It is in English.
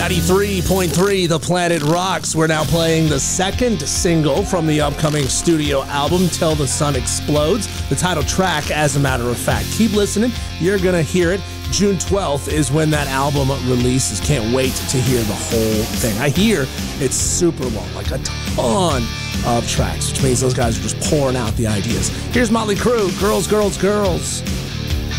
93.3 The Planet Rocks. We're now playing the second single from the upcoming studio album, Till the Sun Explodes. The title track, as a matter of fact. Keep listening. You're going to hear it. June 12th is when that album releases. Can't wait to hear the whole thing. I hear it's super long, like a ton of tracks, which means those guys are just pouring out the ideas. Here's Motley Crue, Girls, Girls, Girls.